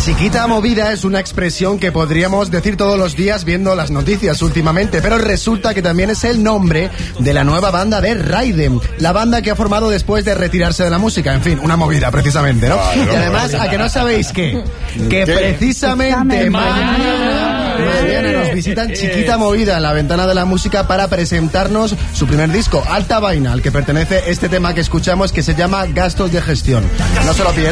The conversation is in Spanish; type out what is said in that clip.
Chiquita movida es una expresión que podríamos decir todos los días viendo las noticias últimamente, pero resulta que también es el nombre de la nueva banda de Raiden, la banda que ha formado después de retirarse de la música. En fin, una movida precisamente, ¿no? Y además, ¿a que no sabéis qué? Que precisamente mañana nos visitan Chiquita Movida en la Ventana de la Música para presentarnos su primer disco, Alta Vaina, al que pertenece este tema que escuchamos, que se llama Gastos de Gestión. No se lo pierdan.